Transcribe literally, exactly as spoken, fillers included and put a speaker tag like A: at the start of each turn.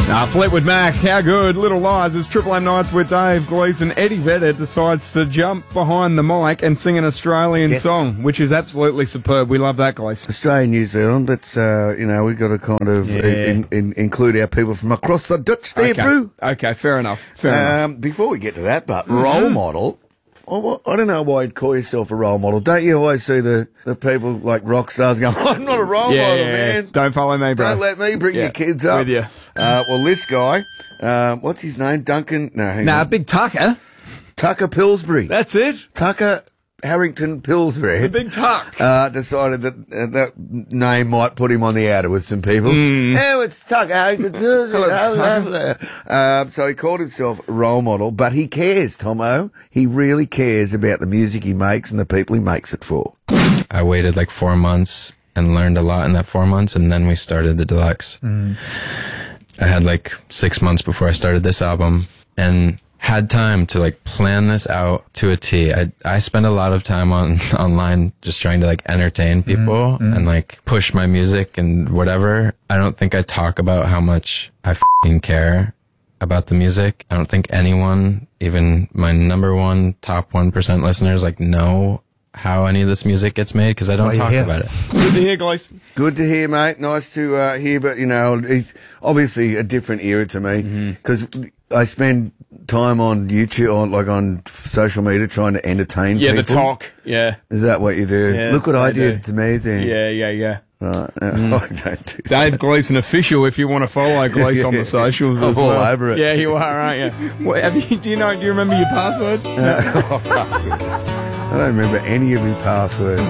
A: Uh, Fleetwood Mac, how good? Little Lies. It's Triple M Nights with Dave Gleeson. Eddie Vedder decides to jump behind the mic and sing an Australian
B: Yes.
A: song, which is absolutely superb. We love that, Gleeson.
B: Australia, New Zealand, it's, uh, you know, we've got to kind of
A: Yeah.
B: in, in, include our people from across the Dutch there,
A: Okay.
B: Brew.
A: Okay, fair enough. Fair enough.
B: Um, before we get to that, but role model, I, wa- I don't know why you'd call yourself a role model. Don't you always see the, the people like rock stars going, I'm not a role
A: Yeah,
B: model,
A: yeah, yeah.
B: man.
A: Don't follow me, bro.
B: Don't let me bring
A: Yeah,
B: your kids up.
A: with you.
B: Uh, well, this guy, um, what's his name? Duncan? No, hang
A: Nah,
B: on.
A: Big Tucker.
B: Tucker Pillsbury.
A: That's it.
B: Tucker Harrington Pillsbury.
A: The Big Tuck.
B: uh, decided that uh, that name might put him on the outer with some people.
A: Hmm.
B: Oh, it's Tucker Harrington Pillsbury. um, so he called himself role model, but he cares, Tomo. He really cares about the music he makes and the people he makes it for.
C: I waited like four months and learned a lot in that four months, and then we started the deluxe. I had like six months before I started this album, and had time to like plan this out to a T. I I spend a lot of time on online just trying to like entertain people and like push my music and whatever. I don't think I talk about how much I f***ing care about the music. I don't think anyone, even my number one top one percent listeners, like know how any of this music gets made because I don't
B: why you're
C: talk
B: here.
C: about it.
A: It's good to hear, Gleeson.
B: Good to hear, mate. Nice to uh, hear, but you know, it's obviously a different era to me because I spend time on YouTube, on like on social media, trying to entertain
A: Yeah,
B: people.
A: the talk. Yeah.
B: Is that what you do?
A: Yeah,
B: Look what I
A: I
B: did
A: do.
B: to me, then.
A: Yeah, yeah, yeah.
B: Right. No, I don't do that.
A: Dave Gleeson official. If you want to follow Gleeson on the socials
B: I'm
A: as
B: all
A: well.
B: over it.
A: Yeah, you are, aren't you? What, have you? Do you know? Do you remember your password?
B: Oh, passwords. I don't remember any of his passwords.